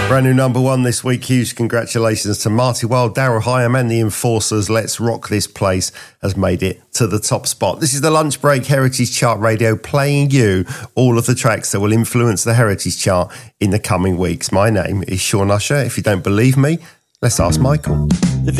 Brand new number one this week. Huge congratulations to Marty Wilde, Daryl Hyam and the Enforcers. Let's Rock This Place has made it to the top spot. This is the Lunch Break Heritage Chart Radio, playing you all of the tracks that will influence the Heritage Chart in the coming weeks. My name is Sean Usher. If you don't believe me, let's ask Michael.